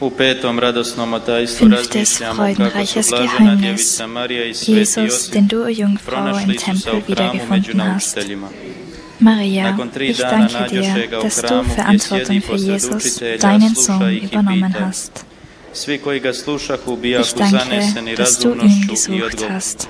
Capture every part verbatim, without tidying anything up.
Fünftes freudenreiches Geheimnis. Jesus, den du, o Jungfrau, im Tempel wiedergefunden hast. Maria, ich danke dir, dass du Verantwortung für Jesus, deinen Sohn, übernommen hast. Ich danke, dass du ihn gesucht hast.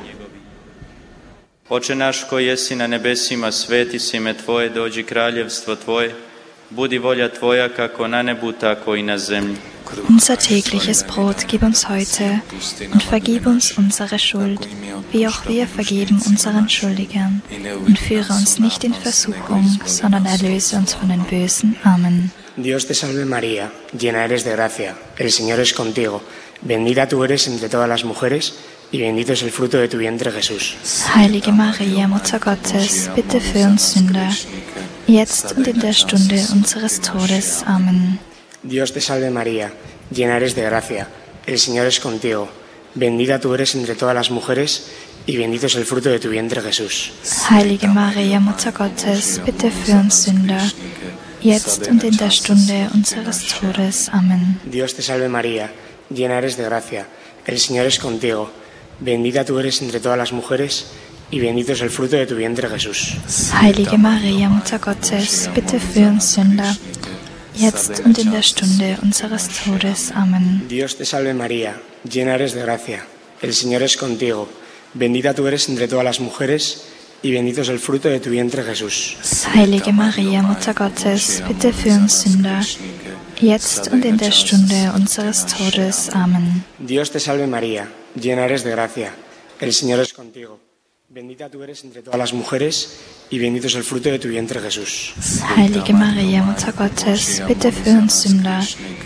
Oče naš koji jesi na nebesima, sveti si ime Tvoje, dođi kraljevstvo Tvoje, budi volja Tvoja kako na nebu, tako i na zemlji. Unser tägliches Brot gib uns heute und vergib uns unsere Schuld, wie auch wir vergeben unseren Schuldigern. Und führe uns nicht in Versuchung, sondern erlöse uns von den Bösen. Amen. Dios te salve María, llena eres de gracia, el Señor es contigo, bendita tú eres entre todas las mujeres, y bendito es el fruto de tu vientre, Jesús. Heilige Maria, Mutter Gottes, bitte für uns Sünder, jetzt und in der Stunde unseres Todes. Amen. Dios te salve María, llena eres de gracia, el Señor es contigo, bendita tú eres entre todas las mujeres, y bendito es el fruto de tu vientre, Jesús. Heilige Maria, Mutter Gottes, bitte für uns Sünder, jetzt und in der Stunde unseres Todes. Amen. Dios te salve María, llena eres de gracia, el Señor es contigo, bendita tú eres entre todas las mujeres, y bendito es el fruto de tu vientre, Jesús. Heilige Maria, Mutter Gottes, bitte für uns Sünder, jetzt und in der Stunde unseres Todes. Amen. Dios te salve María, llena eres de gracia, el Señor es contigo, bendita tú eres entre todas las mujeres, y bendito es el fruto de tu vientre, Jesús. Heilige Maria, Mutter Gottes, bitte für uns Sünder, jetzt und in der Stunde unseres Todes. Amen. Dios te salve María, llena eres de gracia, el Señor es contigo, bendita tú eres entre todas las mujeres, y bendito es el fruto de tu vientre, Jesús. Heilige Maria, Mutter Gottes, bitte für uns Sünder,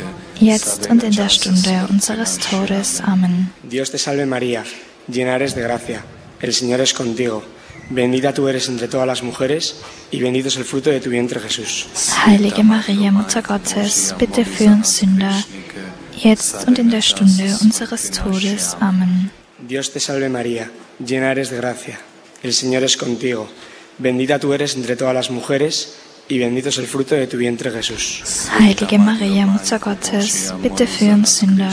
jetzt und in der Stunde unseres Todes. Amen. Dios te salve María, llena eres de gracia, el Señor es contigo, bendita tú eres entre todas las mujeres, y bendito es el fruto de tu vientre, Jesús. Heilige Maria, Mutter Gottes, bitte für uns Sünder, jetzt und in der Stunde unseres Todes. Amen. Dios te salve María, llena eres de gracia, el Señor es contigo, bendita tú eres entre todas las mujeres, y bendito es el fruto de tu vientre, Jesús. Heilige Maria, Mutter Gottes, bitte für uns Sünder,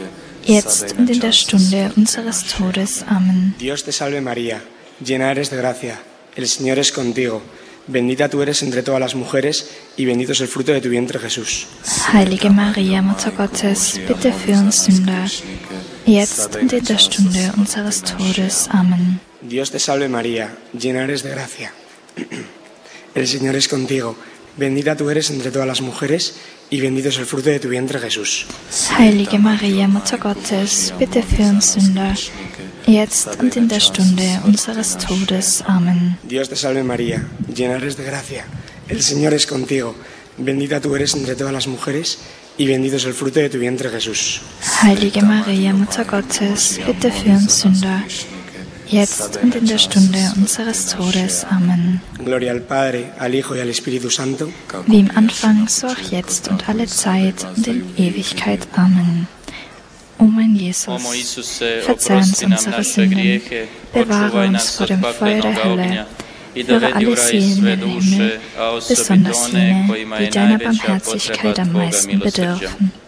jetzt und in der Stunde unseres Todes. Amen. Dios te salve María, llena eres de gracia, el Señor es contigo, bendita tú eres entre todas las mujeres, y bendito es el fruto de tu vientre, Jesús. Heilige Maria, Mutter Gottes, bitte für uns Sünder, jetzt und in der Stunde unseres Todes. Amen. Dios te salve María, llena eres de gracia, el Señor es contigo, bendita tú eres entre todas las mujeres, y bendito es el fruto de tu vientre, Jesús. Heilige Maria, Mutter Gottes, bitte für uns Sünder, jetzt und in der Stunde unseres Todes. Amen. Dios te salve María, llena eres de gracia, el Señor es contigo, bendita tú eres entre todas las mujeres, y bendito es el fruto de tu vientre, Jesús. Heilige Maria, Mutter Gottes, bitte für uns Sünder, jetzt und in der Stunde unseres Todes. Amen. Gloria al Padre, al Hijo y al Espíritu Santo, wie im Anfang, so auch jetzt und alle Zeit und in Ewigkeit. Amen. O mein Jesus, verzeih uns unsere Sünden, bewahre uns vor dem Feuer der Hölle, führe alle Seelen in den Himmel, besonders jene, die deiner Barmherzigkeit am meisten bedürfen.